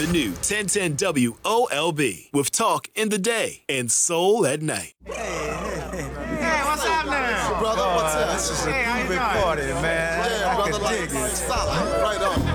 The new 1010 WOLB with talk in the day and soul at night. Hey, what's happening? Brother, what's up? This is a Hey, how you big doing? party, man. Yeah, I brother, can like, dig it. solid. Right on.